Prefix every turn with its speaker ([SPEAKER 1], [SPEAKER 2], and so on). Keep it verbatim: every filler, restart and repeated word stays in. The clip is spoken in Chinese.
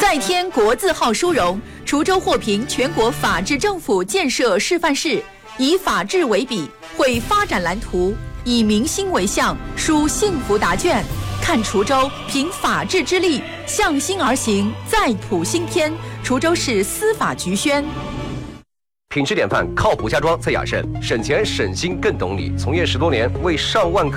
[SPEAKER 1] 再添国字号殊荣，滁州获评全国法治政府建设示范市，以法治为笔，绘发展蓝图，以民心为向，书幸福答卷。看滁州凭法治之力，向心而行，再谱新篇。滁州市司法局宣。
[SPEAKER 2] 品质典范，靠谱家装在雅盛，省钱省心更懂你。从业十多年，为上万客